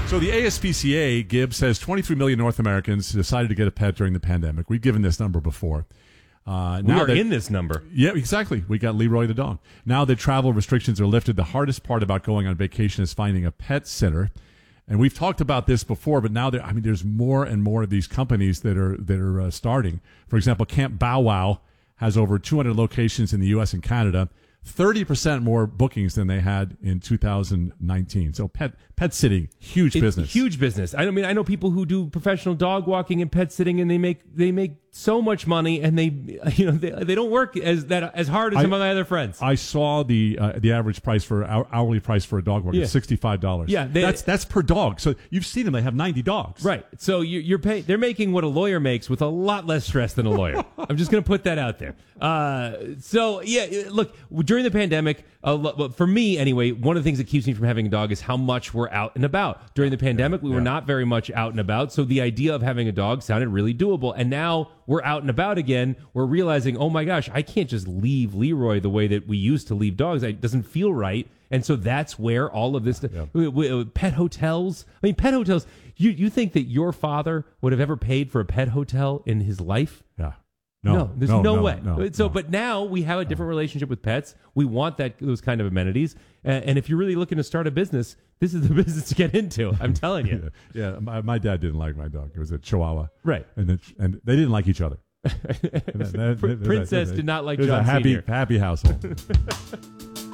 So the ASPCA, Gibbs, says 23 million North Americans decided to get a pet during the pandemic. We've given this number before. We are in this number. Yeah, exactly. We got Leroy the dog. Now that travel restrictions are lifted, the hardest part about going on vacation is finding a pet sitter. And we've talked about this before, but now there's more and more of these companies that are starting. For example, Camp Bow Wow has over 200 locations in the U.S. and Canada. 30% more bookings than they had in 2019. So pet sitting, huge business. Huge business. I know people who do professional dog walking and pet sitting, and they make so much money, and they don't work as hard as some of my other friends. I saw the average price for hourly price for a dog walker is $65. Yeah, that's per dog. So you've seen them; they have 90 dogs. Right. So you're paying. They're making what a lawyer makes with a lot less stress than a lawyer. I'm just going to put that out there. So yeah, look, during the pandemic, for me anyway, one of the things that keeps me from having a dog is how much we're out and about. During the pandemic, we were not very much out and about, so the idea of having a dog sounded really doable. And now we're out and about again. We're realizing, oh my gosh, I can't just leave Leroy the way that we used to leave dogs. It doesn't feel right. And so that's where all of this pet hotels. I mean, pet hotels. You think that your father would have ever paid for a pet hotel in his life? Yeah. No, there's no way. No. But now we have a different relationship with pets. We want those kind of amenities. And if you're really looking to start a business, this is the business to get into. I'm telling you. Yeah. My dad didn't like my dog. It was a Chihuahua. Right. And they didn't like each other. Princess did not like John It was Sr. a happy household.